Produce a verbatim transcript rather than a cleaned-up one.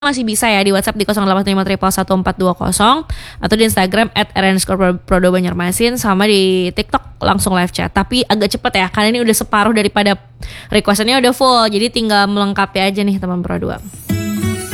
masih bisa ya di WhatsApp di nol delapan lima triple satu empat dua nol atau di Instagram at r underscore prodo banjarmasin, sama di TikTok langsung live chat. Tapi agak cepet ya karena ini udah separuh daripada requestannya udah full, jadi tinggal melengkapi aja nih teman Pro dua.